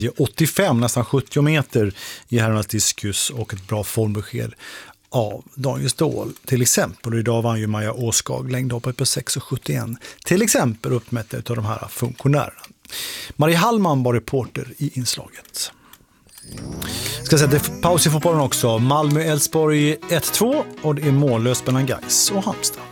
85, nästan 70 meter i herrarnas diskus och ett bra formbesked av Daniel Ståhl. Till exempel, och idag vann ju Maja Åskag längdhoppet på 6,71. Till exempel uppmätt av de här funktionärerna. Marie Hallman var reporter i inslaget. Ska säga, det är paus i fotbollen också. Malmö-Elfsborg 1-2 och det är mållöst mellan Gais och Halmstad.